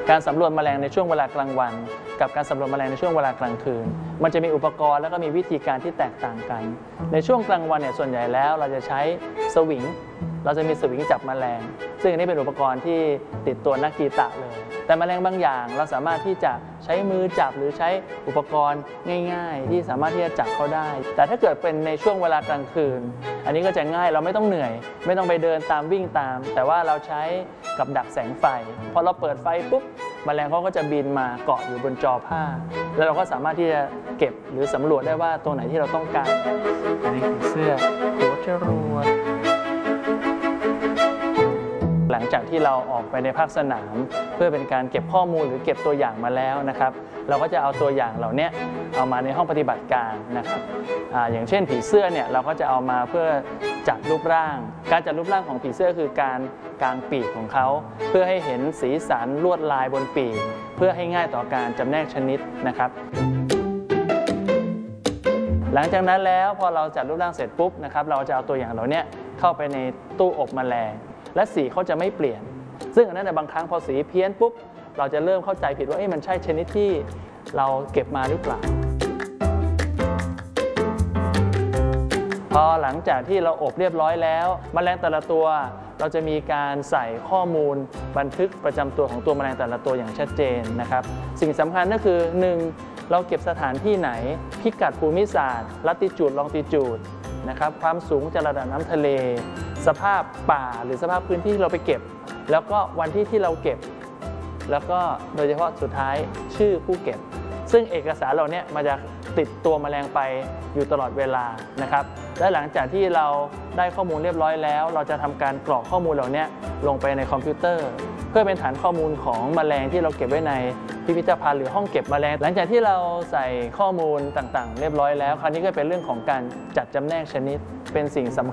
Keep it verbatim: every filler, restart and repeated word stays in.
การสำรวจแมลงในช่วงเวลากลางวันกับการสำรวจแมลงในช่วงเวลากลางคืนมันจะมีอุปกรณ์แล้วก็มีวิธีการที่แตกต่างกันในช่วงกลางวันเนี่ยส่วนใหญ่แล้วเราจะใช้สวิงเราจะมีสวิงจับแมลงซึ่งอันนี้เป็นอุปกรณ์ที่ติดตัวนักกีตะเลยแต่แมลงบางอย่างเราสามารถที่จะใช้มือจับหรือใช้อุปกรณ์ง่ายๆที่สามารถที่จะจับเขาได้แต่ถ้าเกิดเป็นในช่วงเวลากลางคืนอันนี้ก็จะง่ายเราไม่ต้องเหนื่อยไม่ต้องไปเดินตามวิ่งตามแต่ว่าเราใช้กับดักแสงไฟพอเราเปิดไฟปุ๊บแมลงเขาก็จะบินมาเกาะอยู่บนจอผ้าแล้วเราก็สามารถที่จะเก็บหรือสำรวจได้ว่าตรงไหนที่เราต้องการอันนี้คือเสื้อหัวจรวดหลังจากที่เราออกไปในภาคสนามเพื่อเป็นการเก็บข้อมูลหรือเก็บตัวอย่างมาแล้วนะครับเราก็จะเอาตัวอย่างเหล่านี้เอามาในห้องปฏิบัติการนะครับ อ, อย่างเช่นผีเสื้อเนี่ยเราก็จะเอามาเพื่อจัดรูปร่างการจัดรูปร่างของผีเสื้อคือการกางปีกของเขาเพื่อให้เห็นสีสันลวดลายบนปีกเพื่อให้ง่ายต่อการจำแนกชนิดนะครับหลังจากนั้นแล้วพอเราจัดรูปร่างเสร็จปุ๊บนะครับเราจะเอาตัวอย่างเหล่านี้เข้าไปในตู้อบแมลงและสีเขาจะไม่เปลี่ยนซึ่งอันนั้นในบางครั้งพอสีเพี้ยนปุ๊บเราจะเริ่มเข้าใจผิดว่ามันใช่ชนิดที่เราเก็บมาหรือเปล่าพอหลังจากที่เราอบเรียบร้อยแล้วแมลงแต่ละตัวเราจะมีการใส่ข้อมูลบันทึกประจำตัวของตัวแมลงแต่ละตัวอย่างชัดเจนนะครับสิ่งสำคัญก็คือหนึ่งเราเก็บสถานที่ไหนพิกัดภูมิศาสตร์ลัติจูดลองติจูดนะครับความสูงจากระดับน้ำทะเลสภาพป่าหรือสภาพพื้นที่ที่เราไปเก็บแล้วก็วันที่ที่เราเก็บแล้วก็โดยเฉพาะสุดท้ายชื่อผู้เก็บซึ่งเอกสารเหล่านี้มันจะติดตัวแมลงไปอยู่ตลอดเวลานะครับและหลังจากที่เราได้ข้อมูลเรียบร้อยแล้วเราจะทำการกรอกข้อมูลเหล่านี้ลงไปในคอมพิวเตอร์เพื่อเป็นฐานข้อมูลของแมลงที่เราเก็บไว้ในพิพิธภัณฑ์หรือห้องเก็บแมลงหลังจากที่เราใส่ข้อมูลต่างๆเรียบร้อยแล้วคราวนี้ก็เป็นเรื่องของการจัดจำแนกชนิดเป็นสิ่งสำคัญ